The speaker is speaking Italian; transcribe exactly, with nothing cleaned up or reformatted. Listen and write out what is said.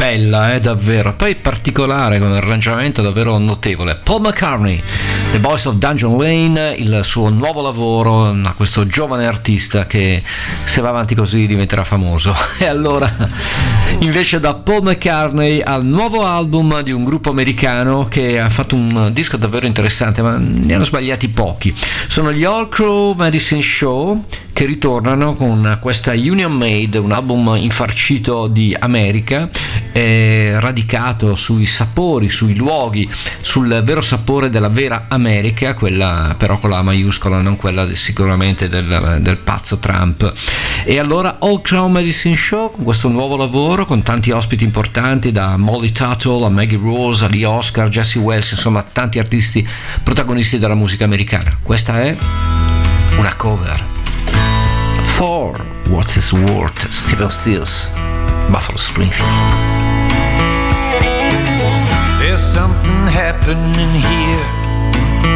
Bella, eh, davvero. Poi particolare, con un arrangiamento davvero notevole. Paul McCartney, The Boys of Dungeon Lane, il suo nuovo lavoro a questo giovane artista che se va avanti così diventerà famoso. E allora, invece, da Paul McCartney al nuovo album di un gruppo americano che ha fatto un disco davvero interessante, ma ne hanno sbagliati pochi. Sono gli All Crow Medicine Show, che ritornano con questa Union Made, un album infarcito di America, eh, radicato sui sapori, sui luoghi, sul vero sapore della vera America, quella però con la maiuscola, non quella del, sicuramente del, del pazzo Trump. E allora All Crow Medicine Show, con questo nuovo lavoro, con tanti ospiti importanti, da Molly Tuttle a Maggie Rose, a Lee Oscar, Jesse Wells, insomma tanti artisti protagonisti della musica americana. Questa è una cover. For What Is Worth, Stephen Stills, Buffalo Springfield. There's something happening here